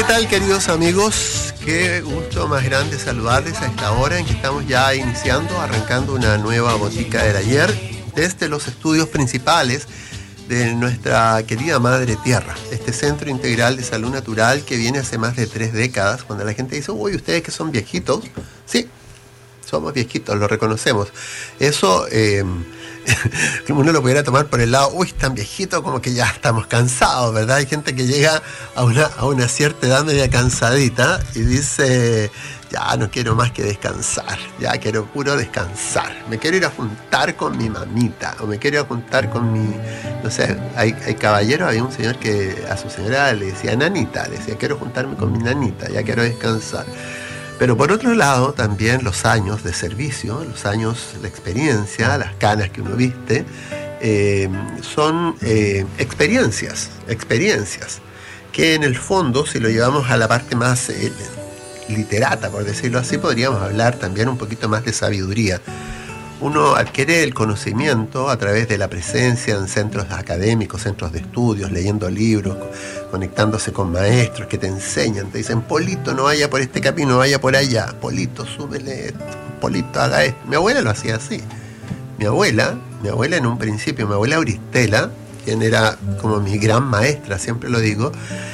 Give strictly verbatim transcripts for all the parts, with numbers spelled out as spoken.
tal, queridos amigos? Qué gusto más grande saludarles a esta hora en que estamos ya iniciando, arrancando una nueva Botica del Ayer desde los estudios principales de nuestra querida Madre Tierra, este Centro Integral de Salud Natural que viene hace más de tres décadas. Cuando la gente dice, uy, ustedes que son viejitos, sí, somos viejitos, lo reconocemos. Eso eh, uno lo pudiera tomar por el lado, uy, tan viejito, como que ya estamos cansados, ¿verdad? Hay gente que llega a una, a una cierta edad media cansadita y dice, ya no quiero más que descansar, ya quiero puro descansar, me quiero ir a juntar con mi mamita, o me quiero ir a juntar con mi, no sé, hay, hay caballeros, había un señor que a su señora le decía nanita, le decía, quiero juntarme con mi nanita, ya quiero descansar. Pero por otro lado, también los años de servicio, los años, la experiencia, las canas que uno viste, eh, son eh, experiencias, experiencias, que en el fondo, si lo llevamos a la parte más eh, literata, por decirlo así, podríamos hablar también un poquito más de sabiduría. Uno adquiere el conocimiento a través de la presencia en centros académicos, centros de estudios, leyendo libros, conectándose con maestros que te enseñan, te dicen, Polito, no vaya por este camino, vaya por allá, Polito, súbele esto, Polito, haga esto. Mi abuela lo hacía así. Mi abuela, mi abuela en un principio, mi abuela Auristela, quien era como mi gran maestra, siempre lo digo,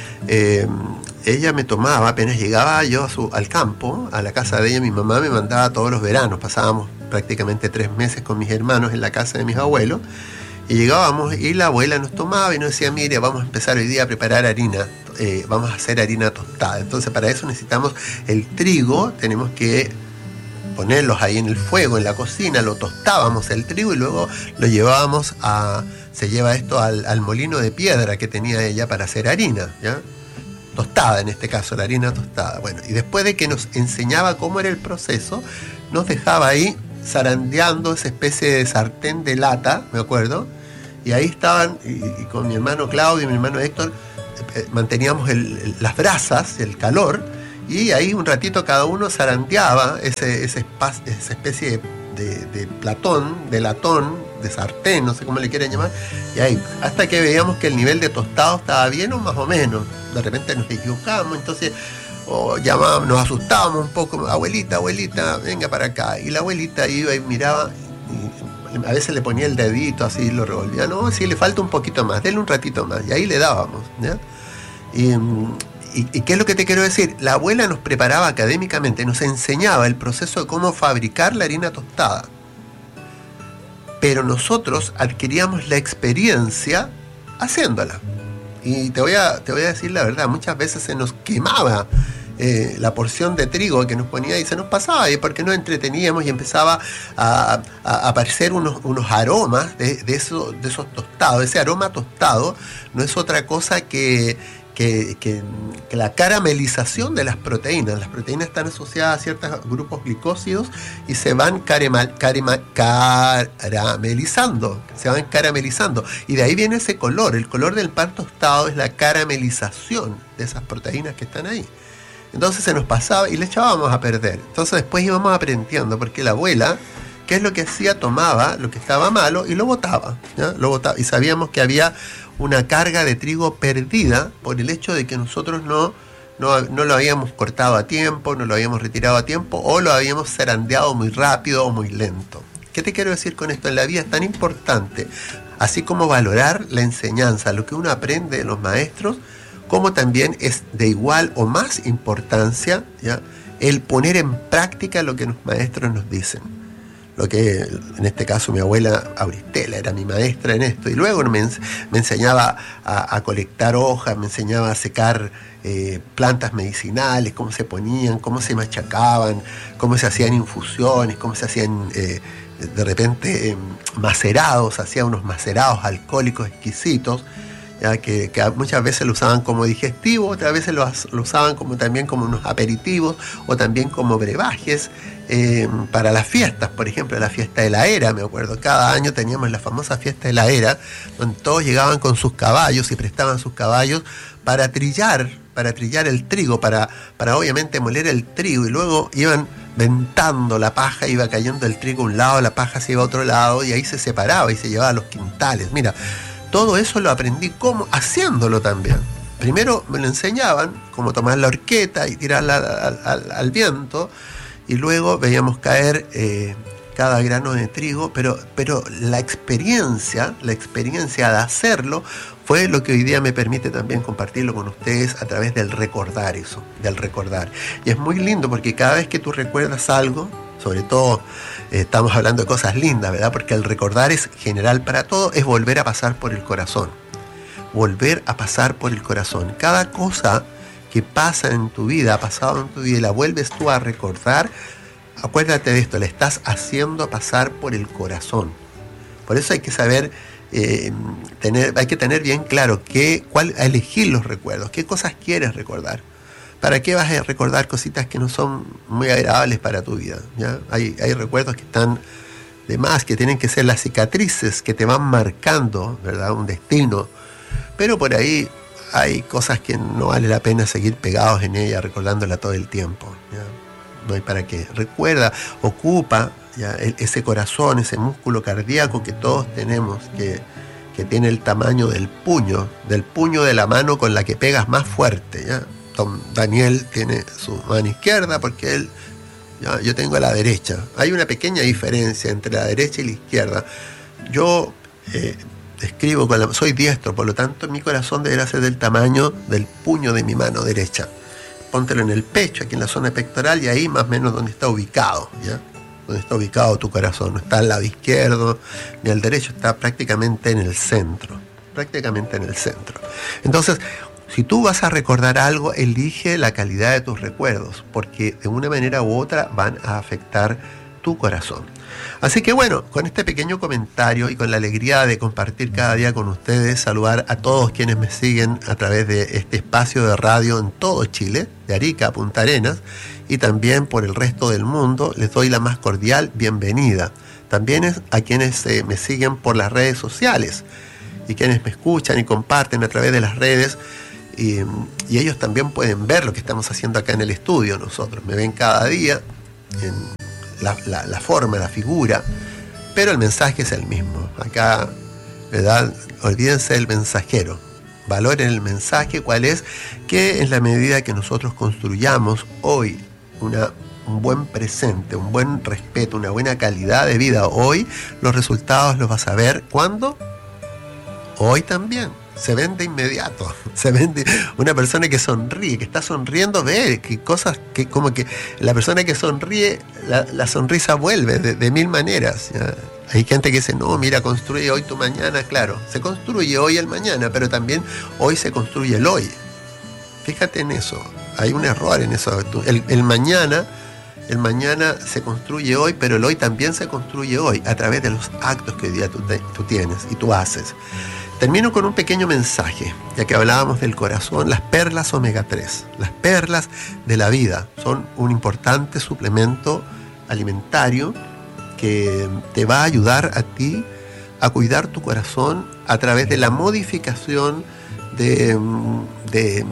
eh, ella me tomaba, apenas llegaba yo a su, al campo, a la casa de ella, mi mamá me mandaba todos los veranos, pasábamos prácticamente tres meses con mis hermanos en la casa de mis abuelos, y llegábamos y la abuela nos tomaba y nos decía, mire, vamos a empezar hoy día a preparar harina, eh, vamos a hacer harina tostada. Entonces para eso necesitamos el trigo, tenemos que ponerlos ahí en el fuego, en la cocina, lo tostábamos el trigo y luego lo llevábamos a, se lleva esto al, al molino de piedra que tenía ella para hacer harina, ¿ya? Tostada en este caso, la harina tostada. Bueno, y después de que nos enseñaba cómo era el proceso, nos dejaba ahí zarandeando esa especie de sartén de lata, me acuerdo, y ahí estaban, y, y con mi hermano Claudio y mi hermano Héctor, eh, manteníamos el, el, las brasas, el calor, y ahí un ratito cada uno zarandeaba ese, ese espa- esa especie de, de, de platón, de latón, de sartén, no sé cómo le quieren llamar, y ahí, hasta que veíamos que el nivel de tostado estaba bien o más o menos. De repente nos equivocábamos, entonces o llamábamos, nos asustábamos un poco, abuelita, abuelita, venga para acá. Y la abuelita iba y miraba, y a veces le ponía el dedito así, lo revolvía, no, sí, le falta un poquito más, denle un ratito más, y ahí le dábamos, ¿ya? Y, y, y ¿qué es lo que te quiero decir? La abuela nos preparaba académicamente, nos enseñaba el proceso de cómo fabricar la harina tostada. Pero nosotros adquiríamos la experiencia haciéndola. Y te voy a, te voy a decir la verdad, muchas veces se nos quemaba eh, la porción de trigo que nos ponía y se nos pasaba, y porque nos entreteníamos y empezaba a, a, a aparecer unos, unos aromas de, de, eso, de esos tostados. Ese aroma tostado no es otra cosa que, que, que, que la caramelización de las proteínas. Las proteínas están asociadas a ciertos grupos glicósidos y se van carema, carema, caramelizando, se van caramelizando. Y de ahí viene ese color. El color del pan tostado es la caramelización de esas proteínas que están ahí. Entonces se nos pasaba y le echábamos a perder. Entonces después íbamos aprendiendo, porque la abuela, ¿qué es lo que hacía? Tomaba lo que estaba malo y lo botaba, ¿ya? Lo botaba. Y sabíamos que había una carga de trigo perdida por el hecho de que nosotros no, no, no lo habíamos cortado a tiempo, no lo habíamos retirado a tiempo, o lo habíamos zarandeado muy rápido o muy lento. ¿Qué te quiero decir con esto? En la vida es tan importante, así como valorar la enseñanza, lo que uno aprende de los maestros, como también es de igual o más importancia, ¿ya?, el poner en práctica lo que los maestros nos dicen. Lo que en este caso mi abuela Auristela era mi maestra en esto, y luego me, me enseñaba a, a colectar hojas, me enseñaba a secar eh, plantas medicinales, cómo se ponían, cómo se machacaban, cómo se hacían infusiones, cómo se hacían eh, de repente eh, macerados, hacía unos macerados alcohólicos exquisitos, ya que, que muchas veces lo usaban como digestivo, otras veces lo, lo usaban como, también como unos aperitivos o también como brebajes eh, para las fiestas. Por ejemplo, la fiesta de la era, me acuerdo, cada año teníamos la famosa fiesta de la era, donde todos llegaban con sus caballos y prestaban sus caballos para trillar, para trillar el trigo, para, para obviamente moler el trigo, y luego iban ventando la paja, iba cayendo el trigo a un lado, la paja se iba a otro lado, y ahí se separaba y se llevaba a los quintales. Mira, todo eso lo aprendí como haciéndolo también. primero me lo enseñaban, cómo tomar la horqueta y tirarla al, al, al viento, y luego veíamos caer eh, cada grano de trigo, pero, pero la experiencia, la experiencia de hacerlo fue lo que hoy día me permite también compartirlo con ustedes a través del recordar eso, del recordar. Y es muy lindo porque cada vez que tú recuerdas algo, sobre todo eh, estamos hablando de cosas lindas, ¿verdad? Porque el recordar es general para todo, es volver a pasar por el corazón. Volver a pasar por el corazón. Cada cosa que pasa en tu vida, ha pasado en tu vida y la vuelves tú a recordar, acuérdate de esto, la estás haciendo pasar por el corazón. Por eso hay que saber, eh, tener, hay que tener bien claro qué, cuál, elegir los recuerdos, qué cosas quieres recordar. ¿Para qué vas a recordar cositas que no son muy agradables para tu vida? ¿Ya? Hay, hay recuerdos que están de más, que tienen que ser las cicatrices que te van marcando, ¿verdad? Un destino. Pero por ahí hay cosas que no vale la pena seguir pegados en ella, recordándola todo el tiempo, ¿ya? No hay para qué. Recuerda, ocupa ya ese corazón, ese músculo cardíaco que todos tenemos, que, que tiene el tamaño del puño, del puño de la mano con la que pegas más fuerte, ¿ya? Don Daniel tiene su mano izquierda porque él, ya, yo tengo la derecha. Hay una pequeña diferencia entre la derecha y la izquierda. Yo eh, escribo con la, soy diestro, por lo tanto mi corazón deberá ser del tamaño del puño de mi mano derecha. Póntelo en el pecho, aquí en la zona pectoral, y ahí más o menos donde está ubicado, ¿ya? Donde está ubicado tu corazón. No está al lado izquierdo ni al derecho, está prácticamente en el centro. Prácticamente en el centro. Entonces, si tú vas a recordar algo, elige la calidad de tus recuerdos, porque de una manera u otra van a afectar tu corazón. Así que bueno, con este pequeño comentario y con la alegría de compartir cada día con ustedes, saludar a todos quienes me siguen a través de este espacio de radio en todo Chile, de Arica a Punta Arenas, y también por el resto del mundo, les doy la más cordial bienvenida. También es a quienes eh, me siguen por las redes sociales y quienes me escuchan y comparten a través de las redes, y, y ellos también pueden ver lo que estamos haciendo acá en el estudio. Nosotros me ven cada día en La, la, la forma, la figura, pero el mensaje es el mismo. Acá, ¿verdad? Olvídense del mensajero, valoren el mensaje, cuál es, que en la medida que nosotros construyamos hoy una, un buen presente, un buen respeto, una buena calidad de vida hoy, los resultados los vas a ver. ¿Cuándo? Hoy también. Se ven de inmediato, se ven de una persona que sonríe, que está sonriendo, ve que cosas que como que la persona que sonríe, la, la sonrisa vuelve de, de mil maneras, ¿ya? Hay gente que dice, no, mira, construye hoy tu mañana. Claro, se construye hoy el mañana, pero también hoy se construye el hoy. Fíjate en eso, hay un error en eso. El, el mañana, el mañana se construye hoy, pero el hoy también se construye hoy, a través de los actos que hoy día tú, te, tú tienes y tú haces. Termino con un pequeño mensaje, ya que hablábamos del corazón. Las perlas omega tres, las perlas de la vida, son un importante suplemento alimentario que te va a ayudar a ti a cuidar tu corazón a través de la modificación de, de,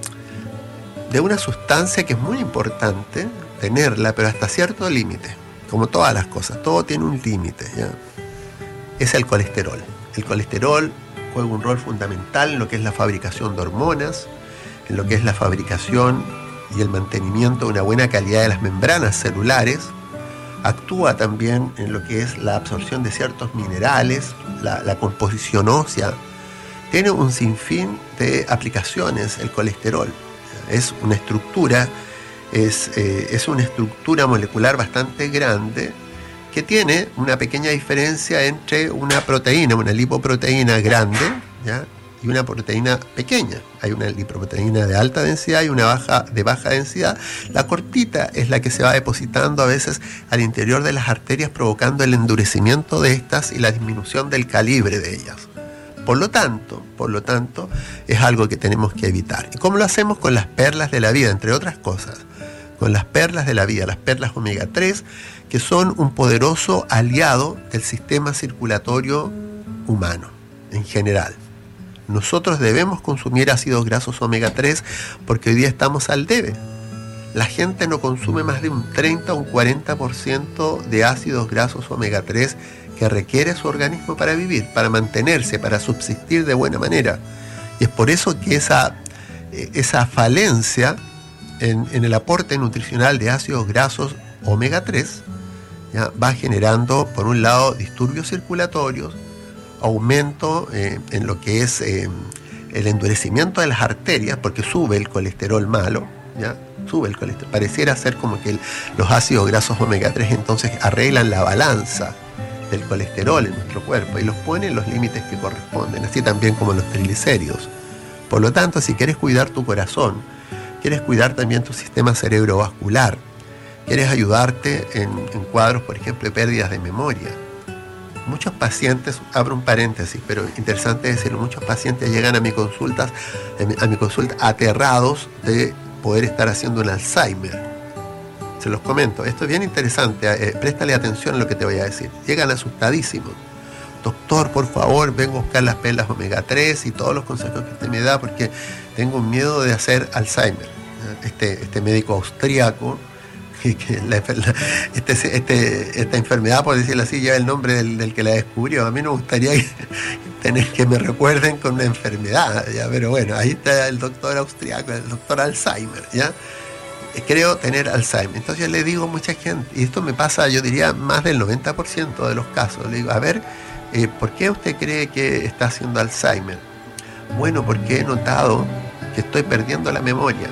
de una sustancia que es muy importante tenerla, pero hasta cierto límite. Como todas las cosas, todo tiene un límite, ¿ya? Es el colesterol. El colesterol juega un rol fundamental en lo que es la fabricación de hormonas, en lo que es la fabricación y el mantenimiento de una buena calidad de las membranas celulares. Actúa también en lo que es la absorción de ciertos minerales, la, la composición ósea. Tiene un sinfín de aplicaciones el colesterol. Es una estructura, es, eh, es una estructura molecular bastante grande, que tiene una pequeña diferencia entre una proteína, una lipoproteína grande, ¿ya? Y una proteína pequeña. Hay una lipoproteína de alta densidad y una baja, de baja densidad. La cortita es la que se va depositando a veces al interior de las arterias, provocando el endurecimiento de estas y la disminución del calibre de ellas. Por lo tanto, por lo tanto, es algo que tenemos que evitar. ¿Y cómo lo hacemos? Con las perlas de la vida, entre otras cosas. Con las perlas de la vida, las perlas omega tres, que son un poderoso aliado del sistema circulatorio humano en general. Nosotros debemos consumir ácidos grasos omega tres porque hoy día estamos al debe. La gente no consume más de un treinta o un cuarenta por ciento de ácidos grasos omega tres que requiere su organismo para vivir, para mantenerse, para subsistir de buena manera. Y es por eso que esa esa falencia en, en el aporte nutricional de ácidos grasos omega tres, ¿ya? Va generando, por un lado, disturbios circulatorios, aumento eh, en lo que es eh, el endurecimiento de las arterias, porque sube el colesterol malo, ¿ya? Sube el colesterol. Pareciera ser como que el, los ácidos grasos omega tres entonces arreglan la balanza del colesterol en nuestro cuerpo y los ponen en los límites que corresponden, así también como los triglicéridos. Por lo tanto, si quieres cuidar tu corazón, quieres cuidar también tu sistema cerebrovascular, quieres ayudarte en, en cuadros, por ejemplo, de pérdidas de memoria. Muchos pacientes, abro un paréntesis, pero interesante decirlo, muchos pacientes llegan a mi consultas, a mi consulta aterrados de poder estar haciendo un Alzheimer. Se los comento, esto es bien interesante, eh, préstale atención a lo que te voy a decir. Llegan asustadísimos. Doctor, por favor, vengo a buscar las perlas omega tres y todos los consejos que usted me da porque tengo miedo de hacer Alzheimer. Este, este médico austríaco, que, que la, la, este, este, esta enfermedad, por decirlo así, lleva el nombre del, del que la descubrió. A mí no me gustaría que, tener que me recuerden con una enfermedad, ¿ya? Pero bueno, ahí está el doctor austríaco, el doctor Alzheimer, ¿ya? Creo tener Alzheimer. Entonces le digo a mucha gente, y esto me pasa, yo diría, más del noventa por ciento de los casos, le digo, a ver, eh, ¿por qué usted cree que está haciendo Alzheimer? Bueno, porque he notado que estoy perdiendo la memoria.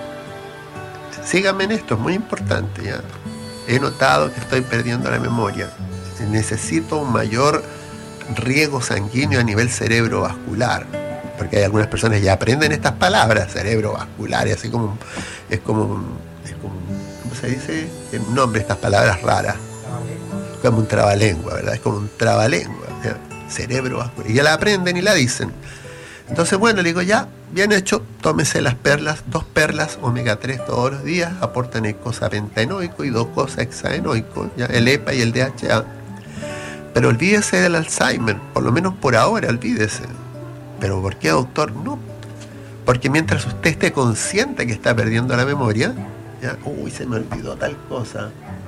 Síganme en esto, es muy importante, ¿ya? He notado que estoy perdiendo la memoria. Necesito un mayor riego sanguíneo a nivel cerebrovascular, porque hay algunas personas que ya aprenden estas palabras, cerebrovascular, y así como es como un, es como un, ¿cómo se dice? El nombre de estas palabras raras, como un trabalengua, ¿verdad? Es como un trabalengua, ¿ya? Cerebrovascular, y ya la aprenden y la dicen. Entonces, bueno, le digo, ya, bien hecho, tómese las perlas, dos perlas omega tres todos los días, aportan el cosapentaenoico y dos cosahexaenoico, ¿ya? El E P A y el D H A. Pero olvídese del Alzheimer, por lo menos por ahora, olvídese. ¿Pero por qué, doctor? No, porque mientras usted esté consciente que está perdiendo la memoria, ¿ya? Uy, se me olvidó tal cosa.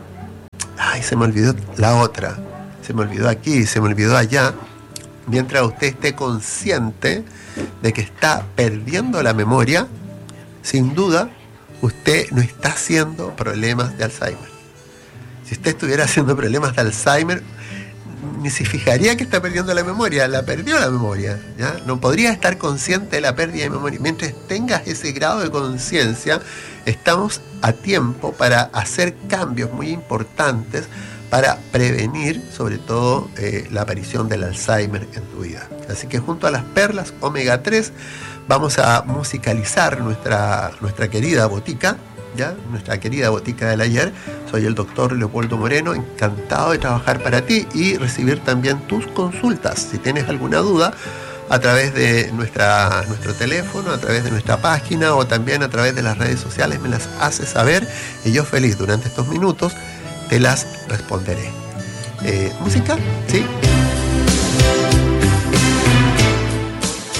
Ay, se me olvidó la otra. Se me olvidó aquí, se me olvidó allá. Mientras usted esté consciente de que está perdiendo la memoria, sin duda, usted no está haciendo problemas de Alzheimer. Si usted estuviera haciendo problemas de Alzheimer, ni se fijaría que está perdiendo la memoria, la perdió la memoria, ¿ya? No podría estar consciente de la pérdida de memoria. Mientras tengas ese grado de conciencia, estamos a tiempo para hacer cambios muy importantes para prevenir, sobre todo, eh, la aparición del Alzheimer en tu vida. Así que junto a las perlas omega tres vamos a musicalizar nuestra, nuestra querida botica, ¿ya? Nuestra querida botica del ayer. Soy el doctor Leopoldo Moreno, encantado de trabajar para ti y recibir también tus consultas. Si tienes alguna duda, a través de nuestra, nuestro teléfono, a través de nuestra página o también a través de las redes sociales, me las haces saber y yo feliz durante estos minutos te las responderé. Eh, ¿Música? ¿Sí?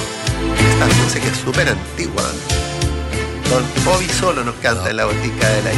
Esta música es súper antigua. Don Bobby Solo nos canta en la botica de la